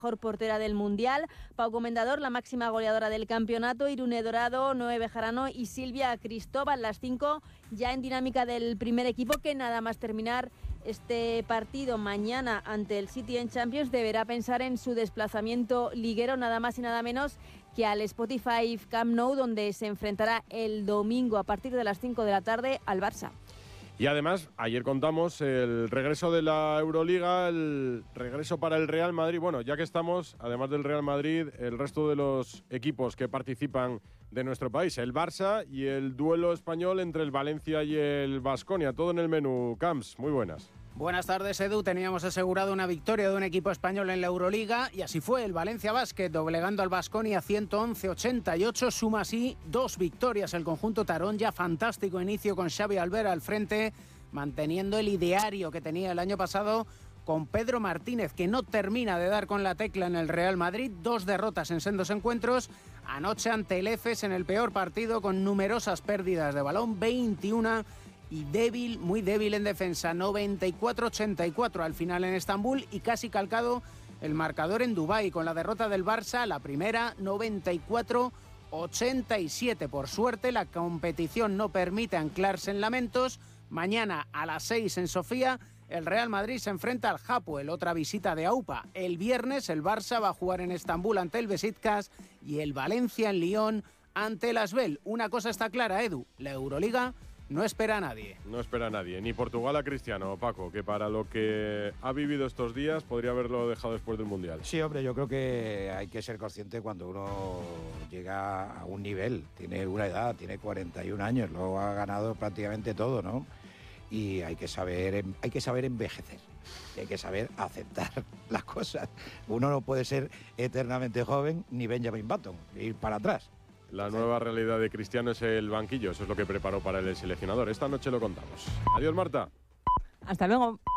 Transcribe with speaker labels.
Speaker 1: mejor portera del Mundial, Pau Comendador, la máxima goleadora del campeonato, Irune Dorado, Noé Bejarano y Silvia Cristóbal, las 5 ya en dinámica del primer equipo, que nada más terminar este partido mañana ante el City en Champions deberá pensar en su desplazamiento liguero, nada más y nada menos que al Spotify Camp Nou, donde se enfrentará el domingo a partir de las 5 de la tarde al Barça.
Speaker 2: Y además, ayer contamos el regreso de la Euroliga, el regreso para el Real Madrid. Bueno, ya que estamos, además del Real Madrid, el resto de los equipos que participan de nuestro país, el Barça y el duelo español entre el Valencia y el Baskonia. Todo en el menú, Camps. Muy buenas.
Speaker 3: Buenas tardes, Edu. Teníamos asegurado una victoria de un equipo español en la Euroliga y así fue. El Valencia Basket, doblegando al Baskonia 111-88, suma así 2 victorias. El conjunto tarón, ya fantástico inicio con Xavi Albert al frente, manteniendo el ideario que tenía el año pasado con Pedro Martínez, que no termina de dar con la tecla en el Real Madrid. 2 derrotas en sendos encuentros. Anoche ante el Efes en el peor partido, con numerosas pérdidas de balón, 21, y débil, muy débil en defensa, 94-84 al final en Estambul, y casi calcado el marcador en Dubái con la derrota del Barça, la primera, 94-87. Por suerte, la competición no permite anclarse en lamentos. Mañana a las 6 en Sofía, el Real Madrid se enfrenta al Hapoel, otra visita de AUPA. El viernes el Barça va a jugar en Estambul ante el Besiktas y el Valencia en Lyon ante el Asbel. Una cosa está clara, Edu, la Euroliga no espera a nadie.
Speaker 2: No espera a nadie, ni Portugal a Cristiano, Paco, que para lo que ha vivido estos días podría haberlo dejado después del Mundial.
Speaker 4: Sí, hombre, yo creo que hay que ser consciente cuando uno llega a un nivel, tiene una edad, tiene 41 años, luego ha ganado prácticamente todo, ¿no? Y hay que saber envejecer, hay que saber aceptar las cosas. Uno no puede ser eternamente joven ni Benjamin Button, ir para atrás.
Speaker 2: La nueva realidad de Cristiano es el banquillo, eso es lo que preparó para el seleccionador. Esta noche lo contamos. Adiós, Marta.
Speaker 1: Hasta luego.